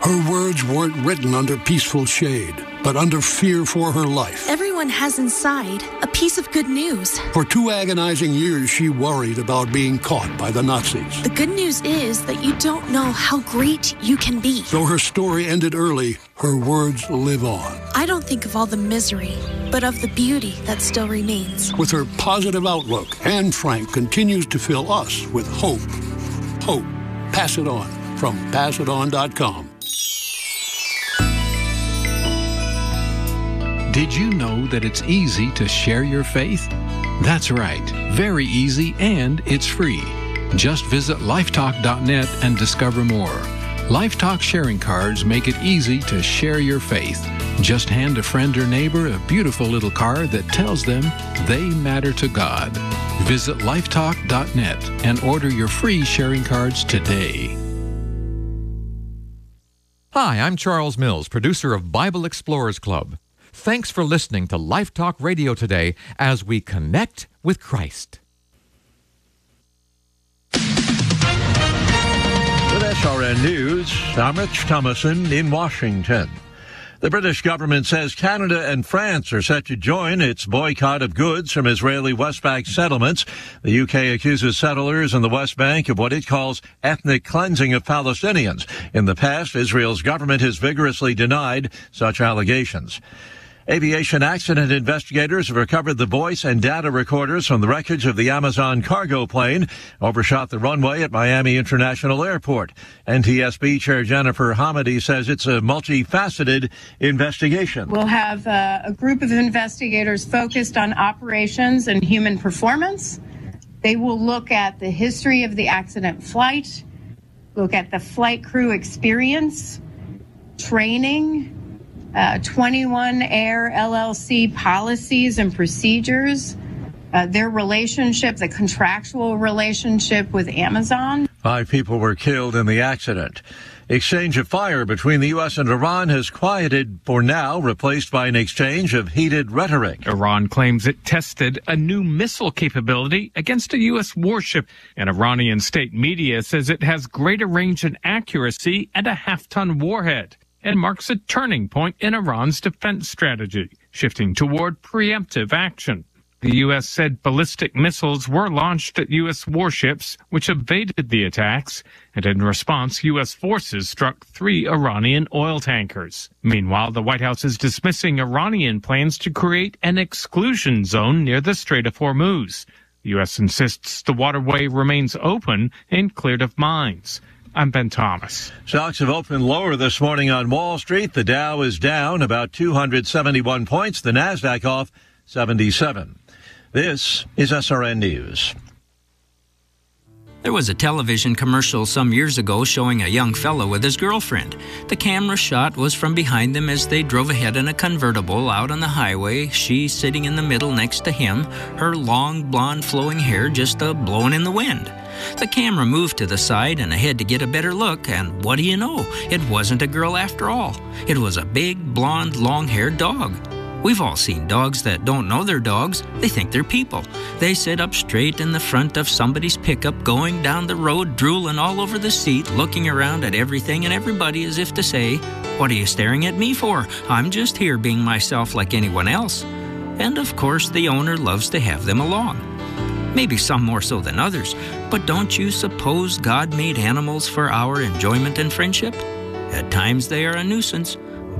Her words weren't written under peaceful shade, but under fear for her life. Everyone has inside a piece of good news. For 2 agonizing years, she worried about being caught by the Nazis. The good news is that you don't know how great you can be. Though her story ended early, her words live on. I don't think of all the misery, but of the beauty that still remains. With her positive outlook, Anne Frank continues to fill us with hope. Hope. Pass it on from passiton.com. Did you know that it's easy to share your faith? That's right, very easy, and it's free. Just visit lifetalk.net and discover more. LifeTalk sharing cards make it easy to share your faith. Just hand a friend or neighbor a beautiful little card that tells them they matter to God. Visit lifetalk.net and order your free sharing cards today. Hi, I'm Charles Mills, producer of Bible Explorers Club. Thanks for listening to Life Talk Radio today as we connect with Christ. With SRN News, I'm Rich Thomason in Washington. The British government says Canada and France are set to join its boycott of goods from Israeli West Bank settlements. The UK accuses settlers in the West Bank of what it calls ethnic cleansing of Palestinians. In the past, Israel's government has vigorously denied such allegations. Aviation accident investigators have recovered the voice and data recorders from the wreckage of the Amazon cargo plane overshot the runway at Miami International Airport. NTSB Chair Jennifer Hamady says it's a multifaceted investigation. We'll have a group of investigators focused on operations and human performance. They will look at the history of the accident flight, look at the flight crew experience, training, 21 Air LLC policies and procedures, their relationship, the contractual relationship with Amazon. 5 people were killed in the accident. Exchange of fire between the U.S. and Iran has quieted for now, replaced by an exchange of heated rhetoric. Iran claims it tested a new missile capability against a U.S. warship. An Iranian state media says it has greater range and accuracy and a half-ton warhead. And marks a turning point in Iran's defense strategy, shifting toward preemptive action. The U.S. said ballistic missiles were launched at U.S. warships, which evaded the attacks, and in response, U.S. forces struck 3 Iranian oil tankers. Meanwhile, the White House is dismissing Iranian plans to create an exclusion zone near the Strait of Hormuz. The U.S. insists the waterway remains open and cleared of mines. I'm Ben Thomas. Stocks have opened lower this morning on Wall Street. The Dow is down about 271 points. The Nasdaq off 77. This is SRN News. There was a television commercial some years ago showing a young fellow with his girlfriend. The camera shot was from behind them as they drove ahead in a convertible out on the highway, she sitting in the middle next to him, her long blonde flowing hair just blowing in the wind. The camera moved to the side and ahead to get a better look, and what do you know? It wasn't a girl after all. It was a big, blonde, long-haired dog. We've all seen dogs that don't know they're dogs. They think they're people. They sit up straight in the front of somebody's pickup, going down the road, drooling all over the seat, looking around at everything and everybody as if to say, "What are you staring at me for? I'm just here being myself like anyone else." And of course, the owner loves to have them along. Maybe some more so than others, but don't you suppose God made animals for our enjoyment and friendship? At times they are a nuisance,